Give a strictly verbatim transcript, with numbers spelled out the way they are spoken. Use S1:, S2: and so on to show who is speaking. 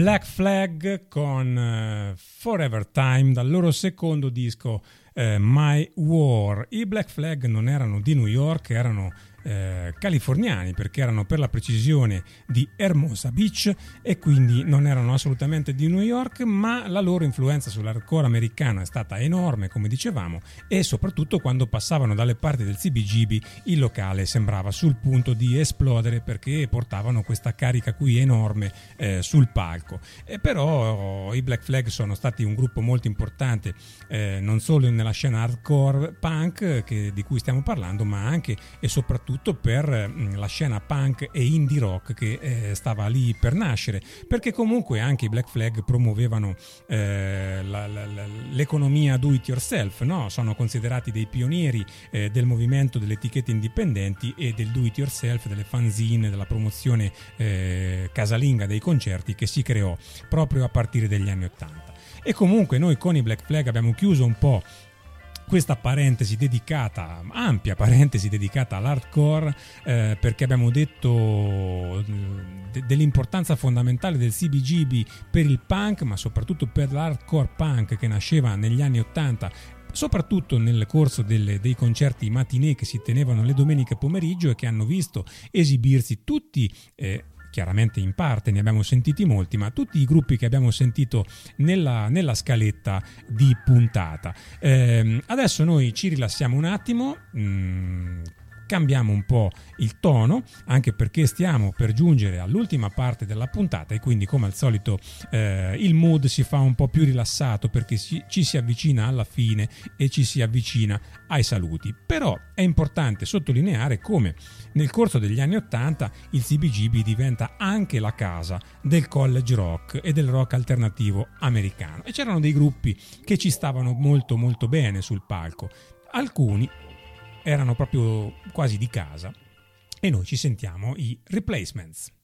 S1: Black Flag con uh, Forever Time dal loro secondo disco uh, My War. I Black Flag non erano di New York, erano Eh, californiani, perché erano per la precisione di Hermosa Beach e quindi non erano assolutamente di New York, ma la loro influenza sull'hardcore americano è stata enorme, come dicevamo, e soprattutto quando passavano dalle parti del C B G B il locale sembrava sul punto di esplodere, perché portavano questa carica qui enorme eh, sul palco. E però oh, i Black Flag sono stati un gruppo molto importante eh, non solo nella scena hardcore punk che, di cui stiamo parlando, ma anche e soprattutto per la scena punk e indie rock che eh, stava lì per nascere, perché comunque anche i Black Flag promuovevano eh, la, la, la, l'economia do it yourself, no? Sono considerati dei pionieri eh, del movimento delle etichette indipendenti e del do it yourself, delle fanzine, della promozione eh, casalinga dei concerti che si creò proprio a partire dagli anni ottanta. E comunque noi con i Black Flag abbiamo chiuso un po' questa parentesi dedicata, ampia parentesi dedicata all'hardcore, eh, perché abbiamo detto de- dell'importanza fondamentale del C B G B per il punk, ma soprattutto per l'hardcore punk che nasceva negli anni ottanta, soprattutto nel corso delle, dei concerti matinee che si tenevano le domeniche pomeriggio e che hanno visto esibirsi tutti eh, chiaramente in parte ne abbiamo sentiti molti, ma tutti i gruppi che abbiamo sentito nella, nella scaletta di puntata. Eh, adesso noi ci rilassiamo un attimo, mh, cambiamo un po' il tono, anche perché stiamo per giungere all'ultima parte della puntata e quindi, come al solito, eh, il mood si fa un po' più rilassato, perché si, ci si avvicina alla fine e ci si avvicina ai saluti. Però è importante sottolineare come nel corso degli anni ottanta il C B G B diventa anche la casa del college rock e del rock alternativo americano, e c'erano dei gruppi che ci stavano molto molto bene sul palco. Alcuni erano proprio quasi di casa, e noi ci sentiamo i Replacements.